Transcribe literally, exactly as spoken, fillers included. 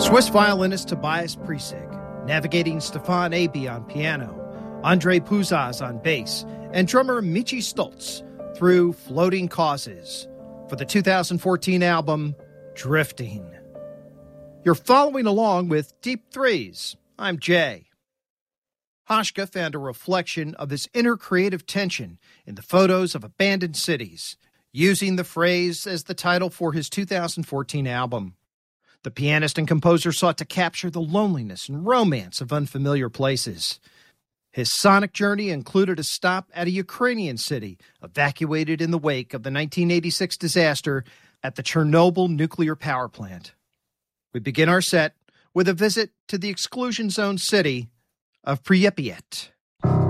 Swiss violinist Tobias Priesig, navigating Stefan Aby on piano, Andre Puzaz on bass, and drummer Michi Stoltz through Floating Causes for the two thousand fourteen album Drifting. You're following along with Deep Threes. I'm Jay. Hauschka found a reflection of his inner creative tension in the photos of abandoned cities, using the phrase as the title for his two thousand fourteen album. The pianist and composer sought to capture the loneliness and romance of unfamiliar places. His sonic journey included a stop at a Ukrainian city evacuated in the wake of the nineteen eighty-six disaster at the Chernobyl nuclear power plant. We begin our set with a visit to the exclusion zone city of Pripyat.